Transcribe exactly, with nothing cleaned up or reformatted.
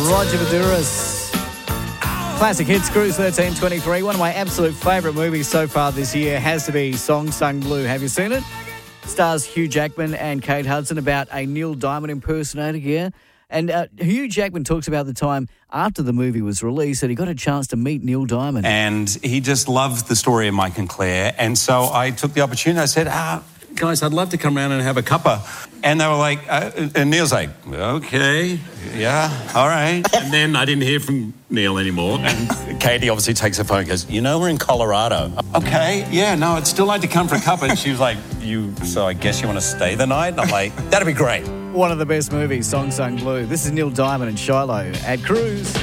Roger Maduris. Classic hits, Cruise thirteen twenty-three. One of my absolute favourite movies so far this year has to be Song Sung Blue. Have you seen it? Stars Hugh Jackman and Kate Hudson about a Neil Diamond impersonator, yeah? And uh, Hugh Jackman talks about the time after the movie was released that he got a chance to meet Neil Diamond. And he just loved the story of Mike and Claire. And so I took the opportunity. I said, ah, guys, I'd love to come around and have a cuppa. And they were like, uh, and Neil's like, okay, yeah, all right. And then I didn't hear from Neil anymore. And Katie obviously takes the phone and goes, you know, we're in Colorado. Okay, yeah, no, I'd still like to come for a cuppa. And she was like, you, so I guess you want to stay the night? And I'm like, that'd be great. One of the best movies, Song Sung Blue. This is Neil Diamond and Shiloh at Cruise.